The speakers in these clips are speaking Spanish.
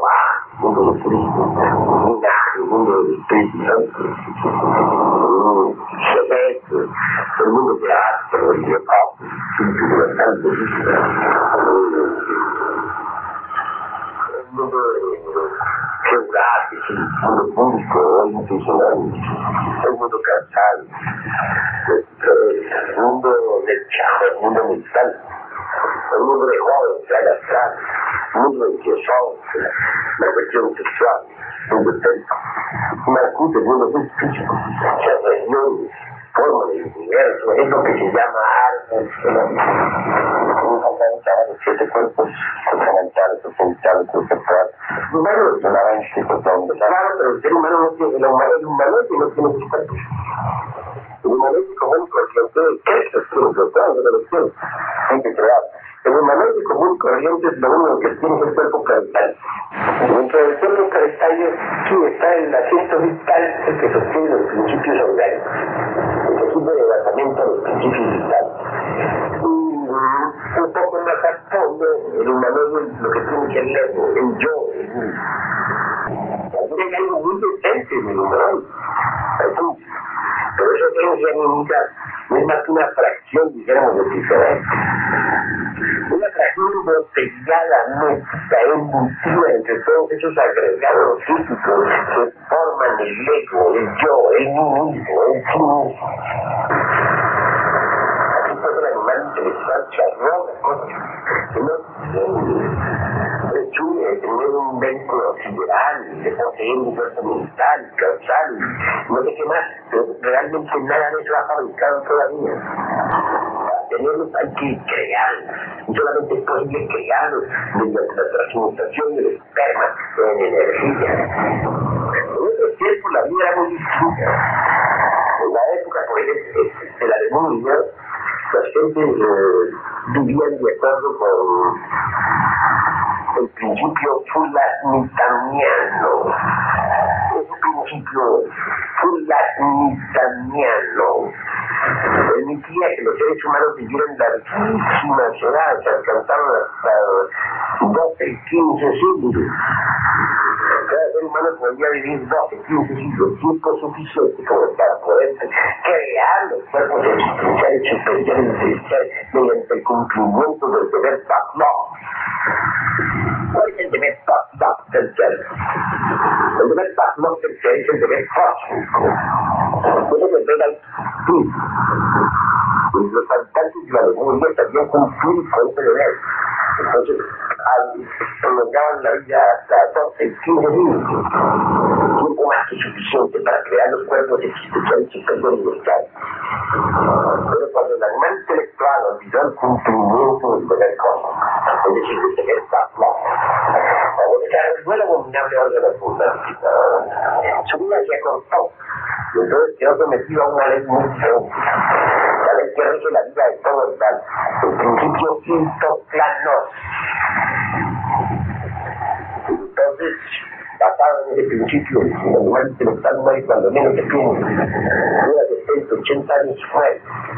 mundo de Cristo, un mundo del Espíritu Santo, el mundo de arte, el de paz, el mundo geográfico, el mundo público, el institucional, el mundo cansado, el mundo del chajo, el mundo mental, el mundo de jóvenes, la astral, el mundo de inquietud, la cuestión sexual, el mundo técnico, el mundo físico, las regiones, forma del universo, es lo que se llama arte. Un fantasma de 7 cuerpos, fundamentales, potenciales, conceptuales. Bueno, claro, pero el ser humano no tiene, el humano es humano que no tiene sus cuerpos. El humano es común y corriente de Cristo, es un total de la lección, siempre creado. El humano es común y corriente es lo único que tiene el cuerpo planetario. Dentro del cuerpo planetario, sí está el asiento vital que sostiene los principios orgánicos. El equipo de basamento de los principios vitales. Un poco más a fondo, el humano es lo que tiene que el ego, el yo, el mí. También hay algo muy decente en el humano. Pero eso no es más que una fracción, digamos, de diferencia. Una fracción embotellada, mezcla, embutida entre todos esos agregados físicos que forman el ego, el yo, el mí mismo, el sí mismo. Así todo el animal intelectual charrón, que no tiene tener un vehículo sideral, de poseer un cuerpo mental, causal, no sé qué más, pero realmente nada de eso ha fabricado todavía. Para tenerlos hay que crearlos, y solamente es posible crearlos mediante la transmutación del esperma en energía. En otros tiempos la vida era muy distinta. En la época, por ejemplo, de la demonia, las gentes vivían de acuerdo con el principio fulanitaniano. Ese principio fulanitaniano permitía que los seres humanos vivieran larguísimas edades, alcanzaron hasta 12, 15 siglos. Cada ser humano podría vivir 12, 15 siglos, tiempo suficiente como para poder crear los cuerpos existenciales superiores mediante el cumplimiento del deber Pavlov. ¿Cuál es el deber Pavlov terciario? El deber Pavlov terciario es el deber cósmico. Es el deber físico. Los habitantes de la demonia también cumplir con ese deber. Entonces, prolongaban la vida hasta 12, 15 minutos. Tiempo más que suficiente para crear los cuerpos existenciales superiores y mortales. Pero cuando el animal intelectual olvidó el cumplimiento del deber cósmico, es decir, el deber Pavlov, cuando desarrolló el abominable órgano fundamental, su vida se acortó. Y entonces quedó sometido a una ley muy diferente. La ley que rige la vida de todo el tal, el principio quinto plano. Entonces, basado en ese principio, el animal intelectual muere cuando menos se piensa. Dura 70, 80 años muere.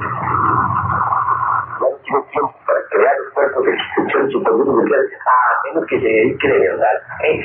Ya no tiene tiempo para crear los cuerpos de existencial superior mundial, a menos que se dedique de verdad.